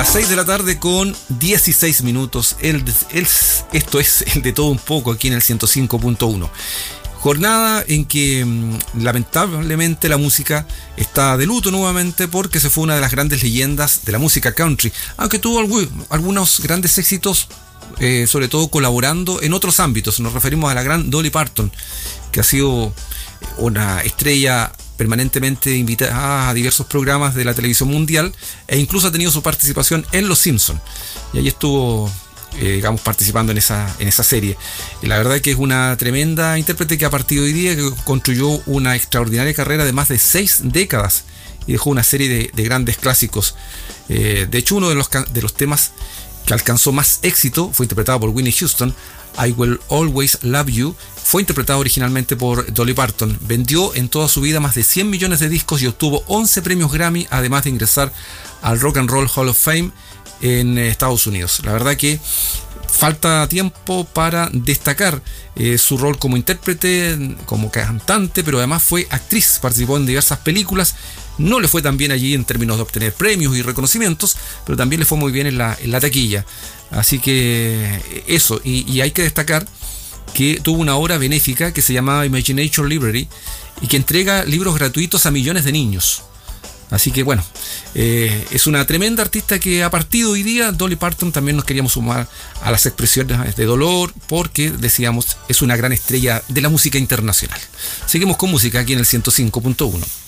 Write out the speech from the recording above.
Las 6 de la tarde con 16 minutos. Esto es el de todo un poco aquí en el 105.1. Jornada en que lamentablemente la música está de luto nuevamente porque se fue una de las grandes leyendas de la música country, aunque tuvo algunos grandes éxitos, sobre todo colaborando en otros ámbitos. Nos referimos a la gran Dolly Parton, que ha sido una estrella permanentemente invitada a diversos programas de la televisión mundial e incluso ha tenido su participación en Los Simpsons. Y ahí estuvo, participando en esa serie. Y la verdad que es una tremenda intérprete que a partir de hoy día que construyó una extraordinaria carrera de más de 6 décadas y dejó una serie de grandes clásicos. De hecho, uno de los temas que alcanzó más éxito fue interpretado por Whitney Houston. I Will Always Love You fue interpretado originalmente por Dolly Parton. Vendió en toda su vida más de 100 millones de discos y obtuvo 11 premios Grammy, además de ingresar al Rock and Roll Hall of Fame en Estados Unidos. La verdad que falta tiempo para destacar su rol como intérprete, como cantante, pero además fue actriz, participó en diversas películas. No le fue tan bien allí en términos de obtener premios y reconocimientos, pero también le fue muy bien en la taquilla. Así que eso, y hay que destacar que tuvo una obra benéfica que se llamaba Imagination Library y que entrega libros gratuitos a millones de niños. Así que bueno, es una tremenda artista que a partir de hoy día, Dolly Parton, también nos queríamos sumar a las expresiones de dolor porque, decíamos, es una gran estrella de la música internacional. Seguimos con música aquí en el 105.1.